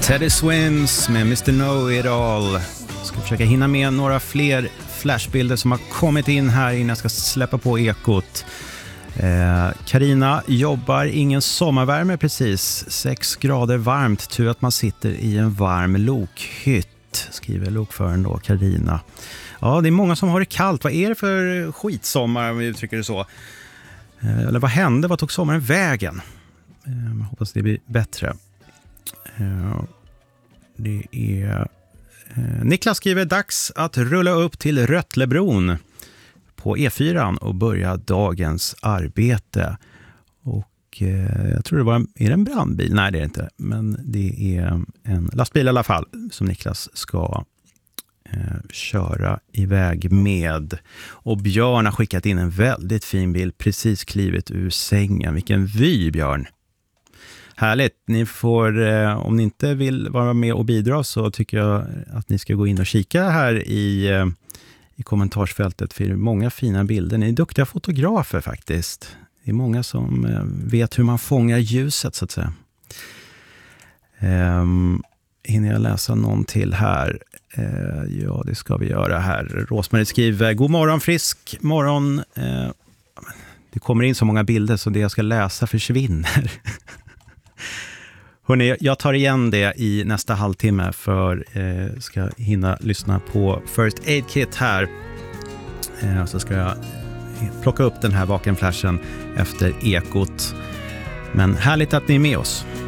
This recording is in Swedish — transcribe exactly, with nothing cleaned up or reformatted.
Teddy Swims med mister Know It All. Jag ska försöka hinna med några fler flashbilder som har kommit in här innan jag ska släppa på ekot. Karina eh, jobbar ingen sommarvärme precis. Sex grader varmt. Tur att man sitter i en varm lokhytt, skriver lokföraren då, Karina. Ja, det är många som har det kallt. Vad är det för skitsommar, om vi uttrycker det så? Eh, eller vad hände? Vad tog sommaren vägen? Eh, jag hoppas det blir bättre. Eh, det är... Eh, Niklas skriver dags att rulla upp till Röttlebron på E fyra och börja dagens arbete. Och eh, jag tror det var en, är det en brandbil? Nej, det är det inte. Men det är en lastbil i alla fall som Niklas ska eh, köra iväg med. Och Björn har skickat in en väldigt fin bild, precis klivit ur sängen. Vilken vy, Björn! Härligt. Ni får, eh, om ni inte vill vara med och bidra så tycker jag att ni ska gå in och kika här i... Eh, i kommentarsfältet, för många fina bilder. Ni är duktiga fotografer faktiskt. Det är många som eh, vet hur man fångar ljuset så att säga. Um, hinner jag läsa någon till här? Uh, ja, det ska vi göra här. Rosmarie skriver, god morgon, frisk morgon. Uh, det kommer in så många bilder så det jag ska läsa försvinner. Hörrni, jag tar igen det i nästa halvtimme för eh, ska hinna lyssna på First Aid Kit här. Eh, så ska jag plocka upp den här vakenflashen efter ekot. Men härligt att ni är med oss.